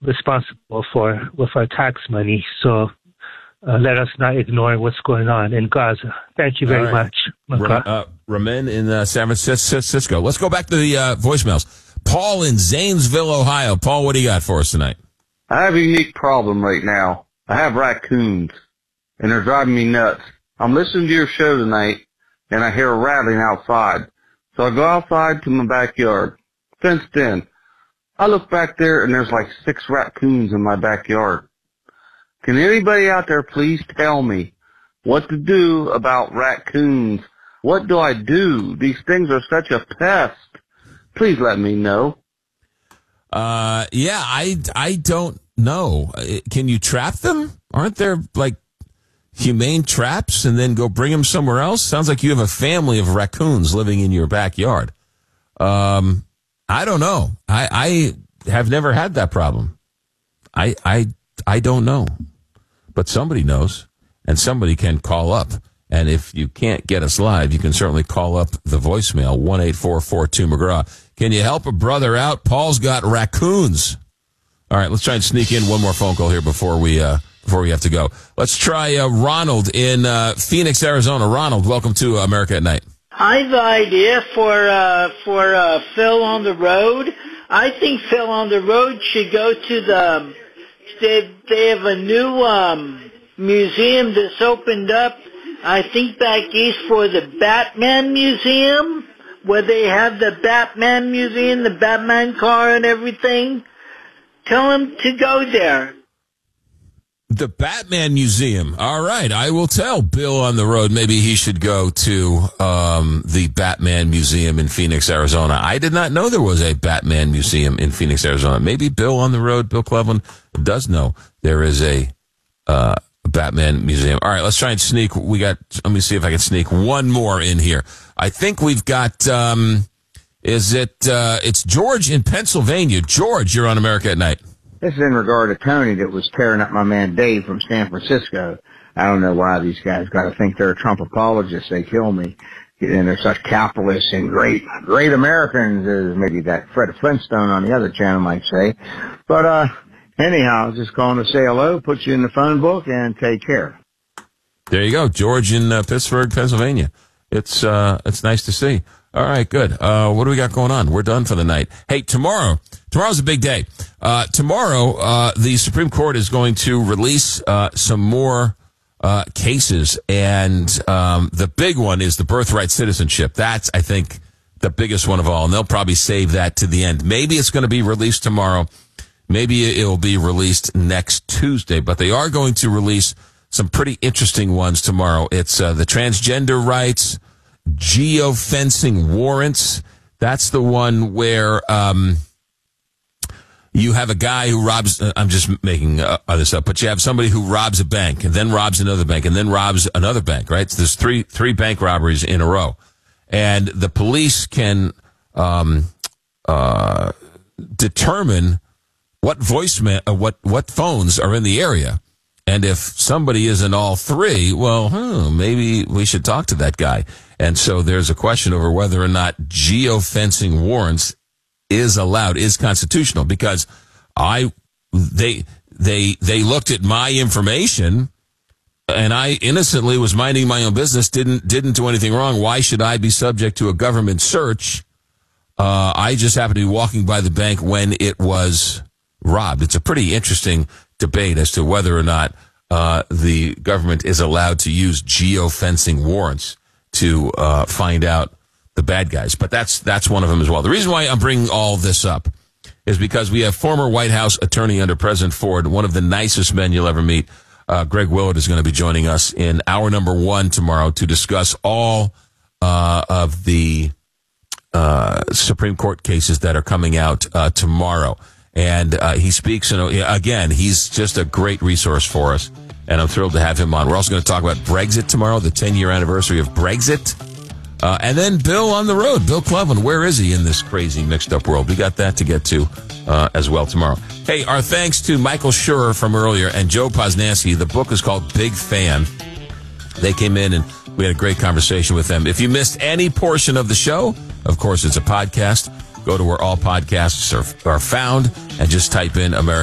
responsible for with our tax money. So let us not ignore what's going on in Gaza. Thank you very much. Ramin in San Francisco. Let's go back to the voicemails. Paul in Zanesville, Ohio. Paul, what do you got for us tonight? I have a unique problem right now. I have raccoons, and they're driving me nuts. I'm listening to your show tonight, and I hear a rattling outside. So I go outside to my backyard, fenced in. I look back there, and there's like 6 raccoons in my backyard. Can anybody out there please tell me what to do about raccoons? What do I do? These things are such a pest. Please let me know. Yeah, I don't know. Can you trap them? Aren't there, like, humane traps and then go bring them somewhere else? Sounds like you have a family of raccoons living in your backyard. I don't know. I have never had that problem. I don't know. But somebody knows, and somebody can call up. And if you can't get us live, you can certainly call up the voicemail, 1-844-2-McGraw. Can you help a brother out? Paul's got raccoons. All right, let's try and sneak in one more phone call here before we have to go. Let's try Ronald in Phoenix, Arizona. Ronald, welcome to America at Night. I have an idea for Phil on the Road. I think Phil on the Road should go to they have a new museum that's opened up, I think back east, for the Batman Museum, where they have the Batman Museum, the Batman car and everything. Tell him to go there. The Batman Museum. All right. I will tell Bill on the Road maybe he should go to the Batman Museum in Phoenix, Arizona. I did not know there was a Batman Museum in Phoenix, Arizona. Maybe Bill on the Road, Bill Cleveland, does know there is a Batman Museum. All right, let's try and let me see if I can sneak one more in here. I think we've got, it's George in Pennsylvania. George, you're on America at Night. This is in regard to Tony that was tearing up my man Dave from San Francisco. I don't know why these guys got to think they're a Trump apologist. They kill me. And they're such capitalists and great Americans, as maybe that Fred Flintstone on the other channel might say. But anyhow, I was just calling to say hello, put you in the phone book, and take care. There you go, George in Pittsburgh, Pennsylvania. It's nice to see. All right, good. What do we got going on? We're done for the night. Hey, tomorrow's a big day. Tomorrow, the Supreme Court is going to release some more cases, and the big one is the birthright citizenship. That's, I think, the biggest one of all, and they'll probably save that to the end. Maybe it's going to be released tomorrow. Maybe it'll be released next Tuesday, but they are going to release some pretty interesting ones tomorrow. It's the transgender rights, geofencing warrants. That's the one where you have a guy who robs, I'm just making this up, but you have somebody who robs a bank and then robs another bank and then robs another bank, right? So there's three bank robberies in a row. And the police can determine what what phones are in the area. And if somebody is in all three, well, maybe we should talk to that guy. And so there's a question over whether or not geofencing warrants is allowed, is constitutional, because they looked at my information and I innocently was minding my own business, didn't do anything wrong. Why should I be subject to a government search? I just happened to be walking by the bank when it was robbed. It's a pretty interesting debate as to whether or not the government is allowed to use geofencing warrants to find out the bad guys. But that's one of them as well. The reason why I'm bringing all this up is because we have former White House attorney under President Ford, one of the nicest men you'll ever meet. Greg Willard is going to be joining us in hour number 1 tomorrow to discuss all of the Supreme Court cases that are coming out tomorrow. And he speaks, again, he's just a great resource for us, and I'm thrilled to have him on. We're also going to talk about Brexit tomorrow, the 10-year anniversary of Brexit. And then Bill on the Road, Bill Cleveland. Where is he in this crazy, mixed-up world? We got that to get to as well tomorrow. Hey, our thanks to Michael Schur from earlier and Joe Posnanski. The book is called Big Fan. They came in, and we had a great conversation with them. If you missed any portion of the show, of course, it's a podcast. Go to where all podcasts are found and just type in America